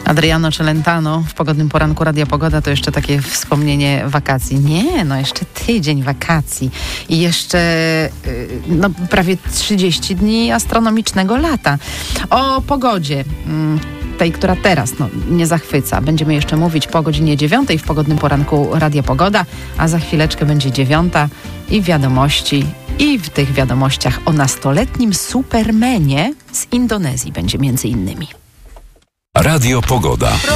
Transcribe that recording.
Adriano Celentano w pogodnym poranku Radia Pogoda to jeszcze takie wspomnienie wakacji. Nie, no jeszcze tydzień wakacji i jeszcze prawie 30 dni astronomicznego lata. O pogodzie, tej, która teraz nie zachwyca. Będziemy jeszcze mówić po godzinie 9 w pogodnym poranku Radia Pogoda, a za chwileczkę będzie 9 i wiadomości. I w tych wiadomościach o nastoletnim Supermanie z Indonezji będzie między innymi. Radio Pogoda.